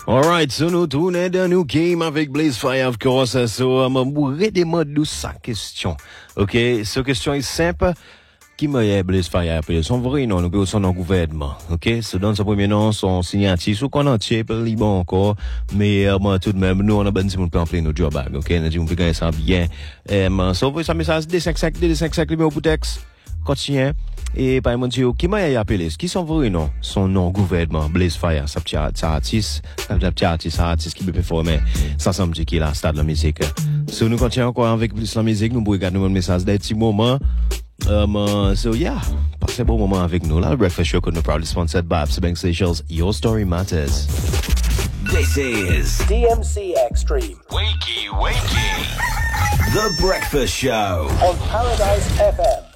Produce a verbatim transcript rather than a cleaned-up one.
Alright, so nous tournons dans nos game avec Blaze Fire, of course. So, je vais redemander sa question. Ok, cette question est simple. Qui m'a Blaze Fire? Son vrai nom, nous son nom gouvernement. Ok, so dans son premier nom, son signature, sous qu'on entier, peut libre encore. Mais, euh, moi, tout de même, nous, on a besoin de remplir nos job bag. Ok, nous disons, on peut gagner ça bien. Euh, so, vous, ça message, D cinq cinq, D cinq cinq, numéro pour texte. Continue. Et par exemple, qui m'a appelé? Qui sont vrais non? Son nom gouvernement, Blaze Fire, ça petit artiste, ça petit artiste, artiste qui peut performer, ça semble qui est la stade de la musique. Si nous continuons encore avec plus la musique, nous pouvons regarder notre message d'un petit moment. Um, so yeah, passez un bon moment avec nous. Là, le Breakfast Show, nous proudly sponsored by Absa Bank Seychelles. Your story matters. This is D M C Extreme. Wakey Wakey. The Breakfast Show On Paradise F M.